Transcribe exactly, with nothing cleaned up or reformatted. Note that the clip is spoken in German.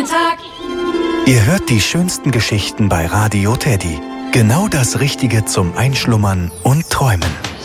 Tag. Ihr hört die schönsten Geschichten bei Radio Teddy. Genau das Richtige zum Einschlummern und Träumen.